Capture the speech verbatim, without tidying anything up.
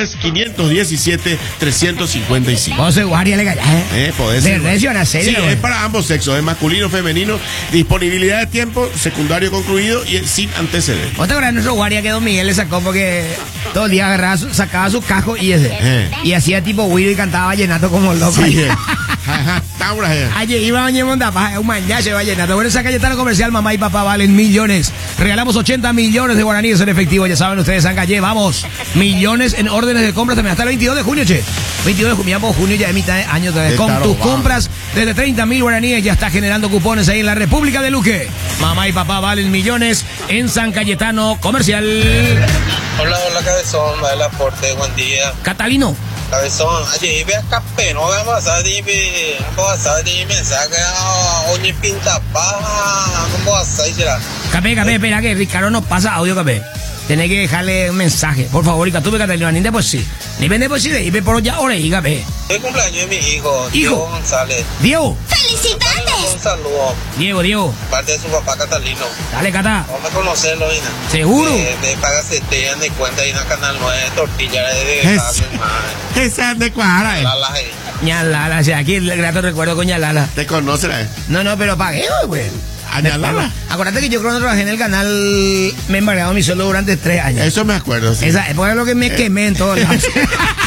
es quinientos diecisiete, trescientos cincuenta y cinco. Vos soy guardia legal. Eh, podés De ser. recio a nacer, Sí, güey. es para ambos sexos, es masculino, femenino, disponibilidad de tiempo, secundario concluido y sin antecedentes. ¿Vos te acuerdas de nuestro guardia que Don Miguel le sacó porque todo el día agarraba su- sacaba su cajo y ese? Eh. Y hacía tipo Guido y cantaba vallenato como loco. Sí, eh. Ajá, Taura, eh. Ayer iba a Ñemondapá, un manyache de vallenato. Bueno, esa Cayetano Comercial, mamá y papá valen millones. Regalamos ochenta millones de guaraníes en efectivo. Ya saben ustedes, San Calle, vamos. Millones en órdenes de compras también hasta el veintidós de junio, che. veintidós de junio, ya junio ya es mitad de año otra vez. Con Está tus robado. compras desde treinta mil guaraníes ya está generando cupones ahí en la República de Luque. Mamá y papá valen millones en San Cayetano Comercial. Hola, hola, cabezón, va el aporte, buen día. Catalino. Cabezón, ayer ve acá, pero no vamos a pasar de mi, vamos a pasar de mi mensaje, oye, pinta paja, no vamos a pasar, será. Capé, capé, espera que Ricardo nos pasa audio, capé. Tenés que dejarle un mensaje. Por favor, y tú me Catalino, ni de pues sí. Ni vende pues sí, y ve por ya ahora y capé. El cumpleaños de mi hijo, Hijo. Diego González. Diego, Un saludo, Diego, Diego. parte de su papá Catalino. Dale, Cata. Vamos a conocerlo, Ina. Seguro. De, de Págase, te dan de cuenta ahí en el canal nueve de tortilla de Es- vegetales, madre. Esa es de cuadra, eh. La la, eh. Ñalala, o sea, aquí el grato recuerdo con Ñalala. Te conoce, eh. No, no, pero pagué, güey. Añalala. Acuérdate que yo cuando trabajé en el canal me he embargado mi sueldo durante tres años. Eso me acuerdo, sí. Esa época es lo que me quemé en todos lados.